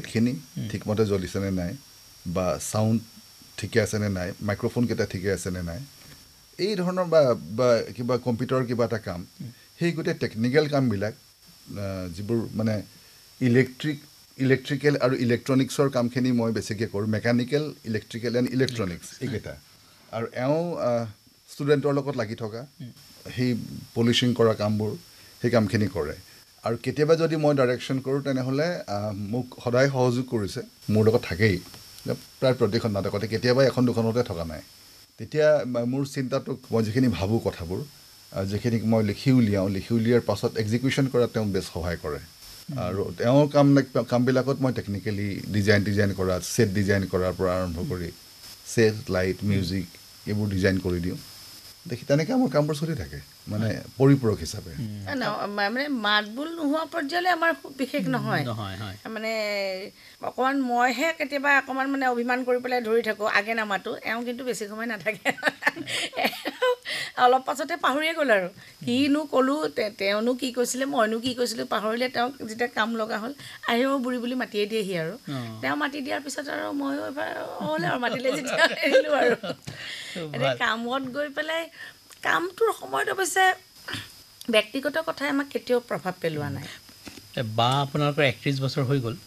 লাইটখিনি ঠিকমতে জ্বলিছে নে নাই বা সাউন্ড ঠিকে আছে নে নাই মাইক্ৰোফোন কেইটা ঠিকে আছে নে নাই এই ধৰণৰ বা কিবা কম্পিউটাৰৰ কিবা এটা কাম সেই গোটেই টেকনিক্যাল কামবিলাক যিবোৰ মানে ইলেক্ট্ৰিকেল আৰু ইলেক্ট্ৰনিক্সৰ কামখিনি মই বেছিকৈ কৰোঁ মেকানিকেল ইলেক্ট্ৰিকেল এণ্ড ইলেক্ট্ৰনিক্স এইকেইটা আৰু ষ্টুডেণ্টৰ লগত লাগি থকা সেই পলিচিং কৰা কামবোৰ সেই কামখিনি কৰে আৰু কেতিয়াবা যদি মই ডাইৰেকশ্যন কৰোঁ তেনেহ'লে মোক সদায় সহযোগ কৰিছে মোৰ লগত থাকেই প্ৰায় প্ৰতিখন নাটকতে কেতিয়াবা এখন দুখনতে থকা নাই তেতিয়া মোৰ চিন্তাটোক মই যিখিনি ভাবোঁ কথাবোৰ যিখিনি মই লিখি উলিয়াৰ পাছত এক্সিকিউশ্যন কৰাত তেওঁ বেছ সহায় কৰে আৰু তেওঁৰ কামবিলাকত মই টেকনিকেলি ডিজাইন কৰা ছেট ডিজাইন কৰাৰ পৰা আৰম্ভ কৰি ছেট লাইট মিউজিক এইবোৰ ডিজাইন কৰি দিওঁ দেখি তেনেকৈ আমাৰ কামবোৰ চলি থাকে মানে পৰিপূৰক হিচাপে মানে মাতবোল নোহোৱা পৰ্যায়লৈ আমাৰ বিশেষ নহয় মানে অকণমান মইহে কেতিয়াবা অকণমান মানে অভিমান কৰি পেলাই ধৰি থাকোঁ আগে নামাতো এওঁ কিন্তু বেছি সময় নাথাকে অলপ পাছতে পাহৰিয়ে গ'ল আৰু কিনো ক'লোঁ তেওঁনো কি কৈছিলে মইনো কি কৈছিলোঁ পাহৰিলে তেওঁক যেতিয়া কাম লগা হ'ল আহিব বুঢ়ী বুলি মাতিয়ে দিয়েহি আৰু তেওঁ মাতি দিয়াৰ পিছত আৰু ময়ো এবাৰ হ'ল আৰু মাতিলে যেতিয়া এৰিলোঁ আৰু এতিয়া কামত গৈ পেলাই কামটোৰ সময়ত অৱশ্যে ব্যক্তিগত কথাই আমাক কেতিয়াও প্ৰভাৱ পেলোৱা নাই বা আপোনালোকৰ 31 বছৰ হৈ গ'ল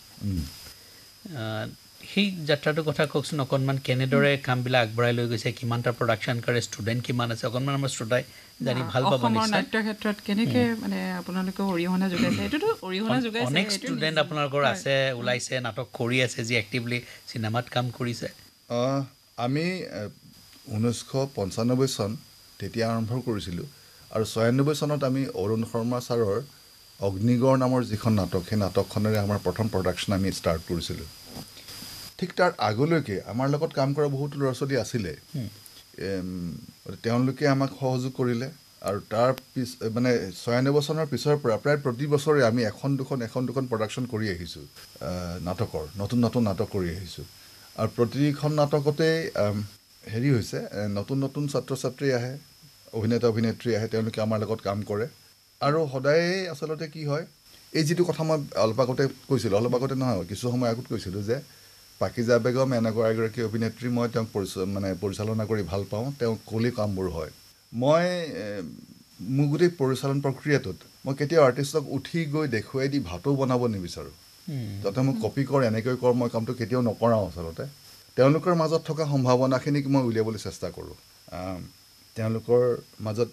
সেই যাত্ৰাটোৰ কথা কওকচোন অকণমান কেনেদৰে কামবিলাক আগবঢ়াই লৈ গৈছে কিমানটা প্ৰডাকশ্যন কৰে ষ্টুডেণ্ট কিমান আছে অকণমান আমাৰ শ্ৰোতাই জানি ভাল পাব অসমৰ নাট্য ক্ষেত্ৰত কেনেকৈ মানে আপোনালোকে অৰিহণা যোগাইছে এইটোতো অৰিহণা যোগাইছে অনেক ষ্টুডেণ্ট আপোনালোকৰ আছে ওলাইছে নাটক কৰি আছে যি এক্টিভলি চিনেমাত কাম কৰিছে আমি 1995 চন তেতিয়া আৰম্ভ কৰিছিলোঁ আৰু 96 চনত আমি অৰুণ শৰ্মা ছাৰৰ অগ্নিগড় নামৰ যিখন নাটক সেই নাটকখনেৰে আমাৰ প্ৰথম প্ৰডাকশ্যন আমি ষ্টাৰ্ট কৰিছিলোঁ ঠিক তাৰ আগলৈকে আমাৰ লগত কাম কৰা বহুতো ল'ৰা ছোৱালী আছিলে তেওঁলোকে আমাক সহযোগ কৰিলে আৰু তাৰ মানে 96 চনৰ পিছৰ পৰা প্ৰায় প্ৰতি বছৰে আমি এখন দুখন প্ৰডাকশ্যন কৰি আহিছোঁ নাটকৰ নতুন নাটক কৰি আহিছোঁ আৰু প্ৰতিখন নাটকতে হেৰি হৈছে নতুন ছাত্ৰ ছাত্ৰী আহে অভিনেত্ৰী আহে তেওঁলোকে আমাৰ লগত কাম কৰে আৰু সদায় আচলতে কি হয় এই যিটো কথা মই অলপ আগতে নহয় কিছু সময় আগত কৈছিলোঁ যে পাকিজা বেগম এনেকুৱা এগৰাকী অভিনেত্ৰী মই তেওঁক পৰিচালনা কৰি ভাল পাওঁ তেওঁ ক'লে কামবোৰ হয় মই মোৰ গোটেই পৰিচালন প্ৰক্ৰিয়াটোত মই কেতিয়াও আৰ্টিষ্টক উঠি গৈ দেখুৱাই দি ভাতো বনাব নিবিচাৰোঁ যাতে মোক কপি কৰ এনেকৈ কৰ মই কামটো কেতিয়াও নকৰাওঁ আচলতে তেওঁলোকৰ মাজত থকা সম্ভাৱনাখিনিক মই উলিয়াবলৈ চেষ্টা কৰোঁ তেওঁলোকৰ মাজত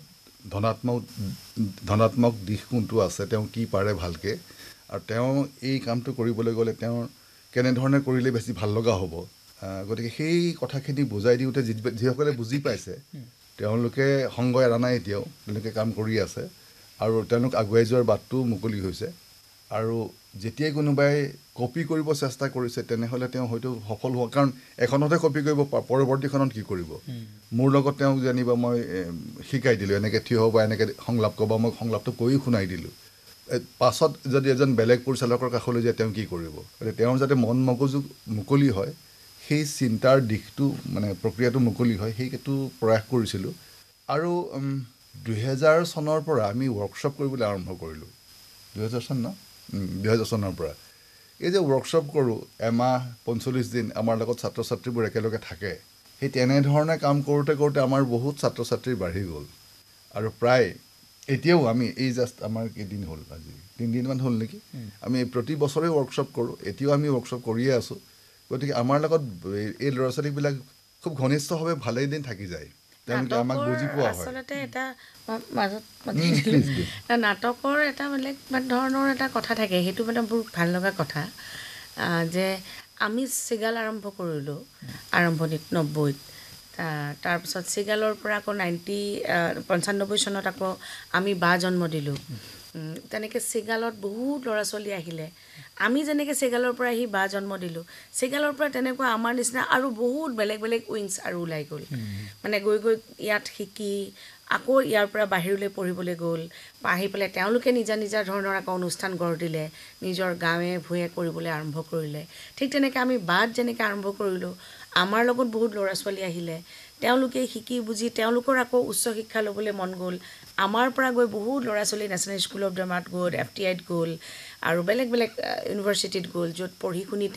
ধনাত্মক দিশ কোনটো আছে তেওঁ কি পাৰে ভালকৈ আৰু তেওঁ এই কামটো কৰিবলৈ গ'লে তেওঁৰ কেনেধৰণে কৰিলে বেছি ভাল লগা হ'ব গতিকে সেই কথাখিনি বুজাই দিওঁতে যিসকলে বুজি পাইছে তেওঁলোকে সংগ এৰা নাই এতিয়াও তেওঁলোকে কাম কৰি আছে আৰু তেওঁলোক আগুৱাই যোৱাৰ বাটটোও মুকলি হৈছে আৰু যেতিয়াই কোনোবাই কপি কৰিব চেষ্টা কৰিছে তেনেহ'লে তেওঁ হয়তো সফল হোৱা কাৰণ এখনতে কপি কৰিব পৰৱৰ্তীখনত কি কৰিব মোৰ লগত তেওঁক জানিবা মই শিকাই দিলোঁ এনেকৈ থিয় হ'ব এনেকৈ সংলাপ ক'ব মই সংলাপটো কৈও শুনাই দিলোঁ পাছত যদি এজন বেলেগ পৰিচালকৰ কাষলৈ যায় তেওঁ কি কৰিব তেওঁৰ যাতে মন মগজু মুকলি হয় সেই চিন্তাৰ দিশটো মানে প্ৰক্ৰিয়াটো মুকলি হয় সেইটো প্ৰয়াস কৰিছিলোঁ আৰু 2000 চনৰ পৰা আমি ৱৰ্কশ্বপ কৰিবলৈ আৰম্ভ কৰিলোঁ 2000 চন ন 2000 চনৰ পৰা এই যে ৱৰ্কশ্বপ কৰোঁ এমাহ 45 দিন আমাৰ লগত ছাত্ৰ ছাত্ৰীবোৰ একেলগে থাকে সেই তেনেধৰণে কাম কৰোঁতে আমাৰ বহুত ছাত্ৰ ছাত্ৰী বাঢ়ি গ'ল আৰু প্ৰায় এতিয়াও আমি এই জাষ্ট আমাৰ কেইদিন হ'ল আজি 3 দিনমান হ'ল নেকি আমি প্ৰতি বছৰে ৱৰ্কশ্বপ কৰোঁ এতিয়াও আমি ৱৰ্কশ্বপ কৰিয়ে আছোঁ গতিকে আমাৰ লগত এই ল'ৰা ছোৱালীবিলাক খুব ঘনিষ্ঠভাৱে ভালেই দিন থাকি যায় তেওঁলোকে আমাক বুজি পোৱা হয় আচলতে এটা নাটকৰ এটা বেলেগ ধৰণৰ এটা কথা থাকে সেইটো মানে বহুত ভাল লগা কথা যে আমি চিগাল আৰম্ভ কৰিলোঁ আৰম্ভণিত 90ত তাৰপিছত চিগালৰ পৰা আকৌ 95 চনত আকৌ আমি বা জন্ম দিলোঁ তেনেকৈ চিগালত বহুত ল'ৰা ছোৱালী আহিলে আমি যেনেকৈ চিগালৰ পৰা আহি বা জন্ম দিলোঁ চিগালৰ পৰা তেনেকুৱা আমাৰ নিচিনা আৰু বহুত বেলেগ উইংছ আৰু ওলাই গ'ল মানে গৈ ইয়াত শিকি আকৌ ইয়াৰ পৰা বাহিৰলৈ পঢ়িবলৈ গ'ল আহি পেলাই তেওঁলোকে নিজা ধৰণৰ আকৌ অনুষ্ঠান গঢ় দিলে নিজৰ গাঁৱে ভূঞে কৰিবলৈ আৰম্ভ কৰিলে ঠিক তেনেকৈ আমি বাদ যেনেকৈ আৰম্ভ কৰিলোঁ আমাৰ লগত বহুত ল'ৰা ছোৱালী আহিলে তেওঁলোকে শিকি বুজি তেওঁলোকৰ আকৌ উচ্চ শিক্ষা ল'বলৈ মন গ'ল আমাৰ পৰা গৈ বহুত ল'ৰা ছোৱালী নেশ্যনেল স্কুল অফ ড্ৰামাত গ'ল FTIত গ'ল আৰু বেলেগ ইউনিভাৰ্চিটিত গ'ল য'ত পঢ়ি শুনি